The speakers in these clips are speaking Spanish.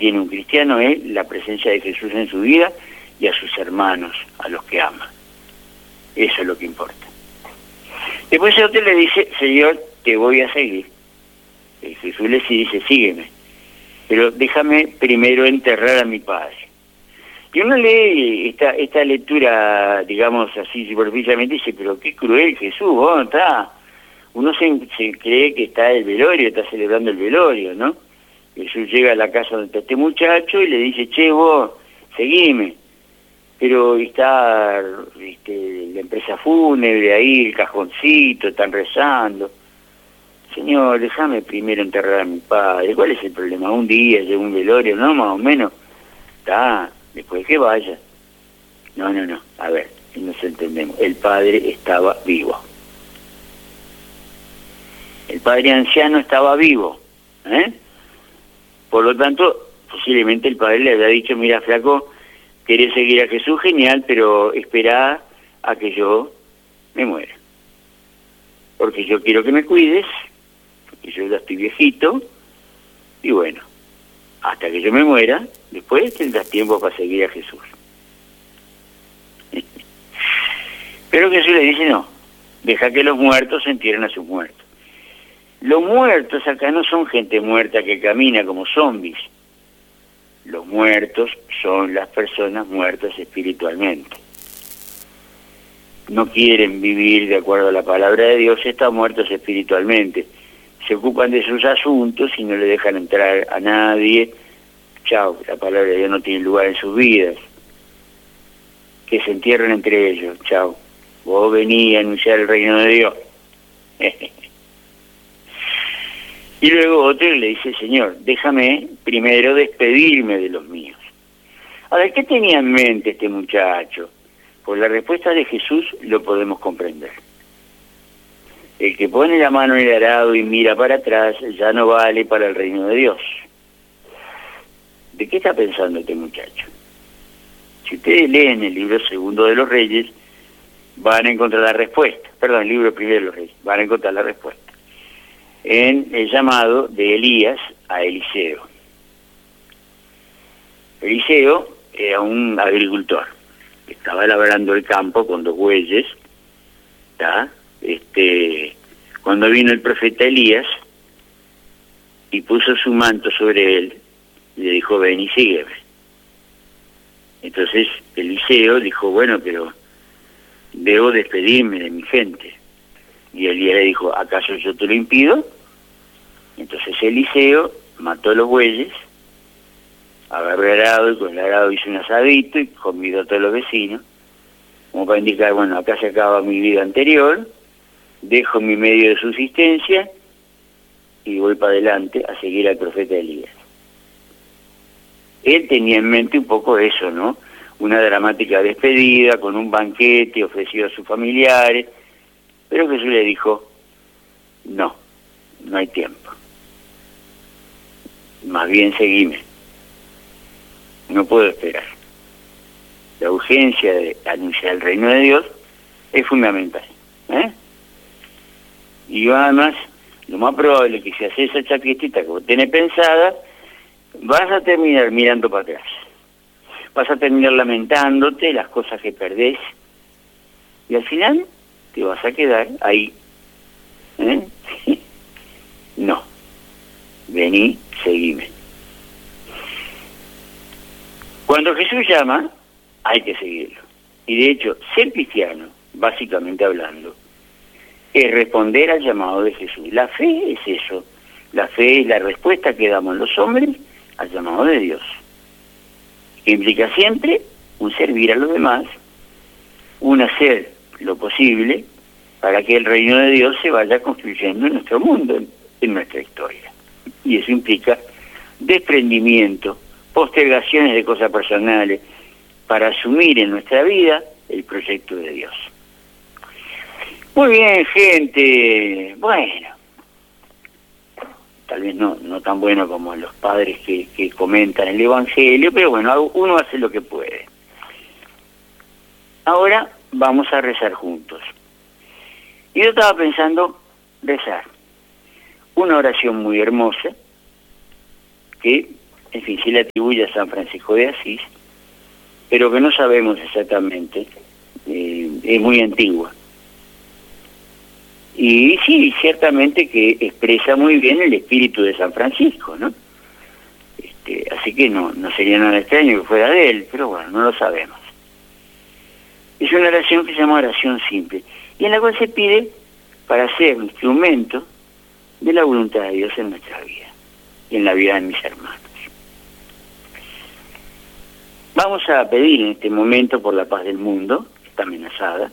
tiene un cristiano es la presencia de Jesús en su vida y a sus hermanos, a los que ama. Eso es lo que importa. Después el otro le dice, Señor, te voy a seguir. Y Jesús le dice, sígueme, pero déjame primero enterrar a mi padre. Y uno lee esta lectura, digamos así superficialmente, y dice, pero qué cruel Jesús, ¿dónde está? Uno se cree que está el velorio, está celebrando el velorio, ¿no? Jesús llega a la casa donde está este muchacho y le dice, che, vos, seguime. Pero está la empresa fúnebre ahí, el cajoncito, están rezando. Señor, déjame primero enterrar a mi padre. ¿Cuál es el problema? Un día llega un velorio, ¿no? Más o menos. Está, después que vaya. No. A ver, nos entendemos. El padre estaba vivo. El padre anciano estaba vivo. Por lo tanto, posiblemente el padre le había dicho, mira, flaco, querés seguir a Jesús, genial, pero esperá a que yo me muera. Porque yo quiero que me cuides, porque yo ya estoy viejito, y bueno, hasta que yo me muera, después tendrás tiempo para seguir a Jesús. Pero Jesús le dice, no, deja que los muertos entierren a sus muertos. Los muertos acá no son gente muerta que camina como zombies. Los muertos son las personas muertas espiritualmente. No quieren vivir de acuerdo a la palabra de Dios, están muertos espiritualmente. Se ocupan de sus asuntos y no le dejan entrar a nadie. Chao, la palabra de Dios no tiene lugar en sus vidas. Que se entierren entre ellos, chao. Vos venís a anunciar el reino de Dios. Y luego otro le dice, Señor, déjame primero despedirme de los míos. A ver, ¿qué tenía en mente este muchacho? Por la respuesta de Jesús lo podemos comprender. El que pone la mano en el arado y mira para atrás ya no vale para el reino de Dios. ¿De qué está pensando este muchacho? Si ustedes leen el libro segundo de los Reyes, van a encontrar la respuesta. Perdón, el libro primero de los Reyes, van a encontrar la respuesta. En el llamado de Elías a Eliseo. Eliseo era un agricultor que estaba labrando el campo con 2 bueyes, ¿tá? Cuando vino el profeta Elías y puso su manto sobre él, le dijo, ven y sígueme. Entonces Eliseo dijo, bueno, pero debo despedirme de mi gente. Y Elías le dijo, ¿acaso yo te lo impido? Entonces Eliseo mató los bueyes, agarró el arado y con el arado hizo un asadito y convidó a todos los vecinos, como para indicar, bueno, acá se acaba mi vida anterior, dejo mi medio de subsistencia y voy para adelante a seguir al profeta Elías. Él tenía en mente un poco eso, ¿no? Una dramática despedida, con un banquete ofrecido a sus familiares, pero Jesús le dijo, no hay tiempo. Más bien seguime. No puedo esperar. La urgencia de anunciar el reino de Dios es fundamental. Y además, lo más probable es que si haces esa chaquetita que vos tenés pensada, vas a terminar mirando para atrás. Vas a terminar lamentándote las cosas que perdés. Y al final te vas a quedar ahí. No. Vení, seguime. Cuando Jesús llama, hay que seguirlo. Y de hecho, ser cristiano, básicamente hablando, es responder al llamado de Jesús. La fe es eso. La fe es la respuesta que damos los hombres al llamado de Dios. Que implica siempre un servir a los demás, un hacer lo posible para que el reino de Dios se vaya construyendo en nuestro mundo, en nuestra historia. Y eso implica desprendimiento, postergaciones de cosas personales, para asumir en nuestra vida el proyecto de Dios. Muy bien, gente. Bueno, tal vez no tan bueno como los padres que comentan el Evangelio, pero bueno, uno hace lo que puede. Ahora vamos a rezar juntos. Y yo estaba pensando rezar una oración muy hermosa que en fin, se le atribuye a San Francisco de Asís, pero que no sabemos exactamente, es muy antigua. Y sí, ciertamente que expresa muy bien el espíritu de San Francisco, ¿no? Así que no sería nada extraño que fuera de él, pero bueno, no lo sabemos. Es una oración que se llama oración simple, y en la cual se pide para ser un instrumento de la voluntad de Dios en nuestra vida, y en la vida de mis hermanos. Vamos a pedir en este momento por la paz del mundo, que está amenazada,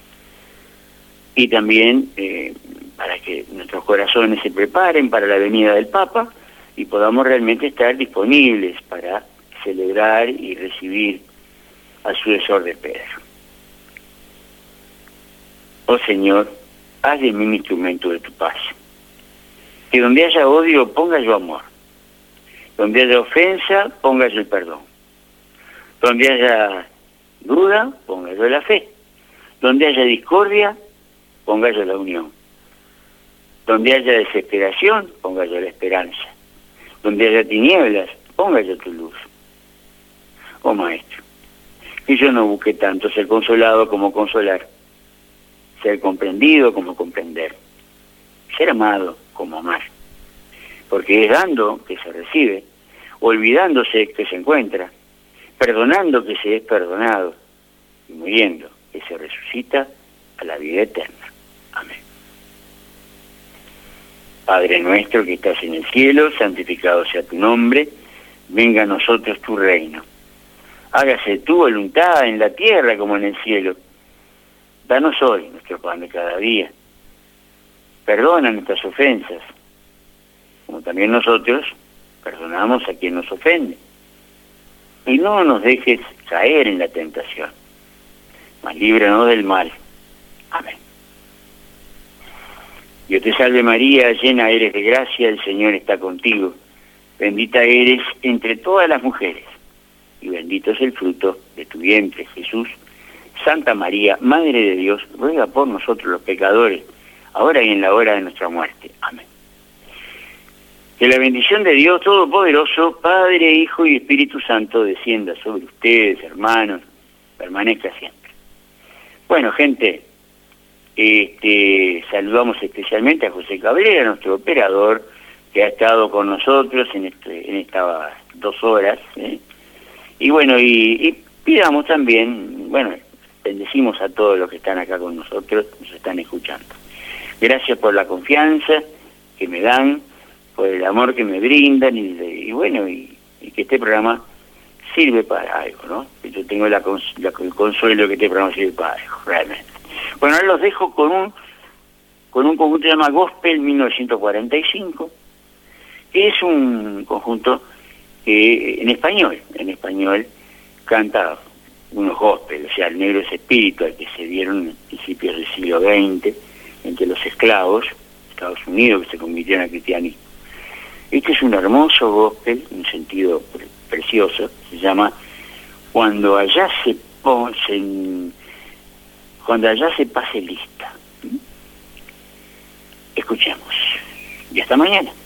y también para que nuestros corazones se preparen para la venida del Papa y podamos realmente estar disponibles para celebrar y recibir al sucesor de Pedro. Oh Señor, haz de mí un instrumento de tu paz. Que donde haya odio, ponga yo amor. Donde haya ofensa, ponga yo el perdón. Donde haya duda, ponga yo la fe. Donde haya discordia, ponga yo la unión. Donde haya desesperación, ponga yo la esperanza. Donde haya tinieblas, ponga yo tu luz. Oh Maestro, que yo no busque tanto ser consolado como consolar, ser comprendido como comprender, ser amado como amar, porque es dando que se recibe, olvidándose que se encuentra, perdonando que se es perdonado, y muriendo que se resucita a la vida eterna. Amén. Padre nuestro que estás en el cielo, santificado sea tu nombre, venga a nosotros tu reino. Hágase tu voluntad en la tierra como en el cielo. Danos hoy nuestro pan de cada día. Perdona nuestras ofensas, como también nosotros perdonamos a quien nos ofende. Y no nos dejes caer en la tentación, mas líbranos del mal. Amén. Dios te salve María, llena eres de gracia, el Señor está contigo. Bendita eres entre todas las mujeres, y bendito es el fruto de tu vientre, Jesús. Santa María, Madre de Dios, ruega por nosotros los pecadores, ahora y en la hora de nuestra muerte. Amén. Que la bendición de Dios Todopoderoso, Padre, Hijo y Espíritu Santo, descienda sobre ustedes, hermanos, permanezca siempre. Bueno, gente, saludamos especialmente a José Cabrera, nuestro operador, que ha estado con nosotros en estas 2 horas. Y bueno, y pidamos también, bueno, bendecimos a todos los que están acá con nosotros, nos están escuchando. Gracias por la confianza que me dan, por el amor que me brindan, y bueno, y que este programa sirve para algo, ¿no? Yo tengo el consuelo que este programa sirve para algo, realmente. Bueno, ahora los dejo con un conjunto que se llama Gospel 1945, que es un conjunto que en español canta unos gospel, o sea, el negro es espíritu al que se dieron a principios del siglo XX entre los esclavos de Estados Unidos que se convirtieron al cristianismo. Este es un hermoso gospel, un sentido precioso, se llama Cuando allá se pase lista. Escuchemos. Y hasta mañana.